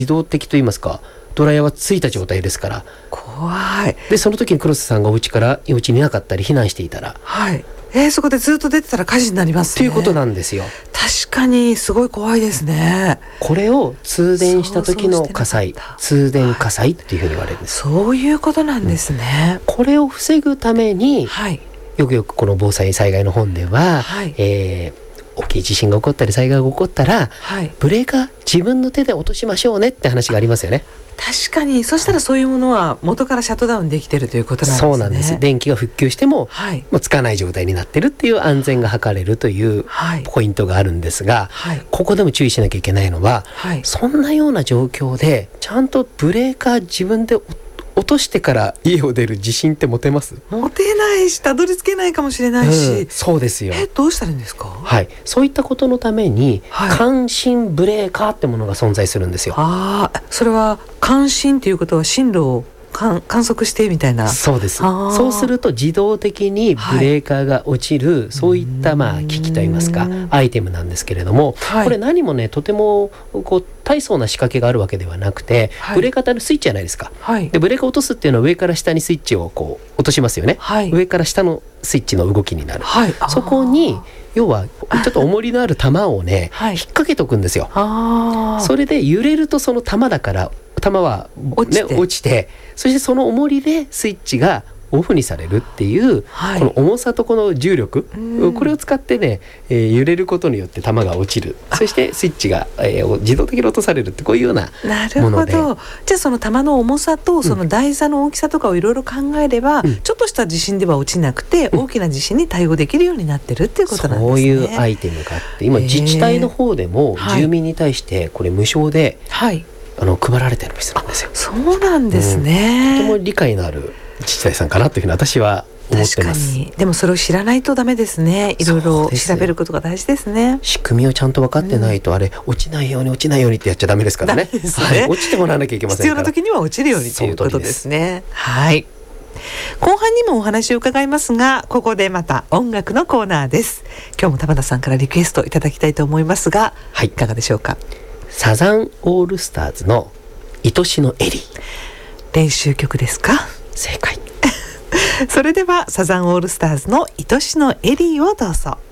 自動的といいますか、ドライヤーはついた状態ですから。 怖い。 でその時に黒瀬さんがお家にいなかったり避難していたら、 はい、そこでずっと出てたら火事になりますね。 ということなんですよ。 確かにすごい怖いですね。 これを通電した時の火災、通電火災っていうふうに言われるんです。 そういうことなんですね。 これを防ぐために、 はい、 よくこの防災災害の本では、 はい、 大きい地震が起こったり災害が起こったら、 はい、 ブレーカー自分の手で落としましょうねって話がありますよね。 確かに。そしたらそういうものは元からシャットダウンできてるということなんですね。 そうなんです。電気が復旧しても、 はい、 もうつかない状態になってるっていう安全が図れるというポイントがあるんですが、 はい、 ここでも注意しなきゃいけないのは、 はい、 そんなような状況でちゃんとブレーカー自分で落としてから家を出る自信って持てます？ 持てないし、たどり着けないかもしれないし、 そうですよ。 どうしたらいいんですか？ はい、そういったことのために、感震ブレーカーってものが存在するんですよ。 それは感震ということは進路を観測してみたいな。 そうです。そうすると自動的にブレーカーが落ちる、そういった機器といいますかアイテムなんですけれども、これ何もねとても大層な仕掛けがあるわけではなくて、ブレーカーってスイッチじゃないですか。でブレーカーを落とすっていうのは上から下にスイッチを落としますよね。上から下のスイッチの動きになる。そこに要はちょっと重りのある玉をね、引っ掛けとくんですよ。それで揺れるとその玉だから玉は、ね、落ちて、そしてその重りでスイッチがオフにされるっていう、この重さとこの重力、これを使ってね、揺れることによって玉が落ちる。そしてスイッチが、自動的に落とされるってこういうようなもので。 なるほど。じゃあその玉の重さとその台座の大きさとかをいろいろ考えれば、ちょっとした地震では落ちなくて、大きな地震に対応できるようになってるっていうことなんですね。 そういうアイテムがあって、今自治体の方でも住民に対してこれ無償で、配られてるんですよ。 そうなんですね。 とても理解のある自治体さんかなというふうに私は思ってます。 確かに。でもそれを知らないとダメですね。いろいろ調べることが大事ですね。 仕組みをちゃんと分かってないと、あれ落ちないようにってやっちゃダメですからね。落ちてもらわなきゃいけませんから。 必要な時には落ちるようにということですね。はい。後半にもお話を伺いますが、ここでまた音楽のコーナーです。今日も玉田さんからリクエストいただきたいと思いますが、いかがでしょうか？ サザンオールスターズの愛しのエリー。 練習曲ですか？ 正解。 それではサザンオールスターズの愛しのエリーをどうぞ。